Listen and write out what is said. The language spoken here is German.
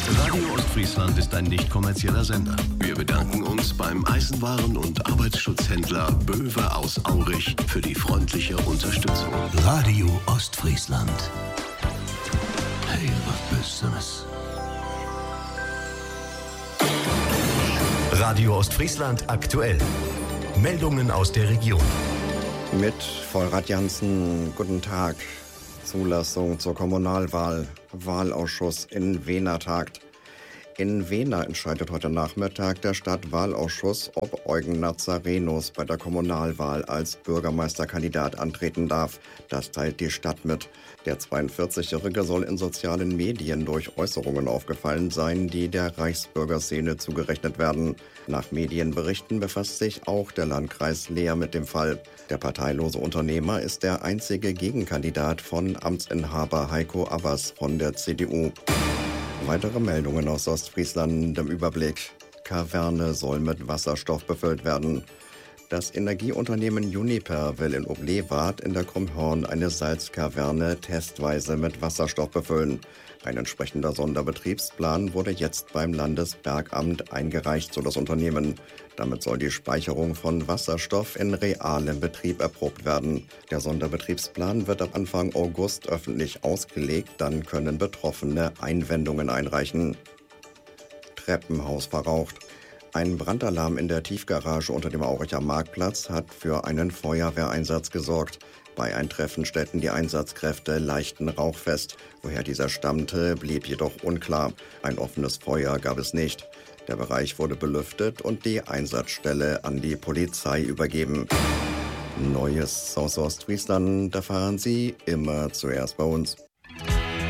Radio Ostfriesland ist ein nicht kommerzieller Sender. Wir bedanken uns beim Eisenwaren- und Arbeitsschutzhändler Böwe aus Aurich für die freundliche Unterstützung. Radio Ostfriesland. Hey, was Besseres. Radio Ostfriesland aktuell. Meldungen aus der Region. Mit Vollrad Jansen, guten Tag. Zulassung zur Kommunalwahl. Wahlausschuss in Wehner tagt. In Wehner entscheidet heute Nachmittag der Stadtwahlausschuss, ob Eugen Nazarenus bei der Kommunalwahl als Bürgermeisterkandidat antreten darf. Das teilt die Stadt mit. Der 42-Jährige soll in sozialen Medien durch Äußerungen aufgefallen sein, die der Reichsbürgerszene zugerechnet werden. Nach Medienberichten befasst sich auch der Landkreis Leer mit dem Fall. Der parteilose Unternehmer ist der einzige Gegenkandidat von Amtsinhaber Heiko Abbas von der CDU. Weitere Meldungen aus Ostfriesland im Überblick. Kaverne soll mit Wasserstoff befüllt werden. Das Energieunternehmen Uniper will in Oblewart in der Krummhorn eine Salzkaverne testweise mit Wasserstoff befüllen. Ein entsprechender Sonderbetriebsplan wurde jetzt beim Landesbergamt eingereicht, so das Unternehmen. Damit soll die Speicherung von Wasserstoff in realem Betrieb erprobt werden. Der Sonderbetriebsplan wird ab Anfang August öffentlich ausgelegt, dann können Betroffene Einwendungen einreichen. Treppenhaus verraucht. Ein Brandalarm in der Tiefgarage unter dem Auricher Marktplatz hat für einen Feuerwehreinsatz gesorgt. Bei Eintreffen stellten die Einsatzkräfte leichten Rauch fest. Woher dieser stammte, blieb jedoch unklar. Ein offenes Feuer gab es nicht. Der Bereich wurde belüftet und die Einsatzstelle an die Polizei übergeben. Neues aus Ostfriesland erfahren Sie immer zuerst bei uns.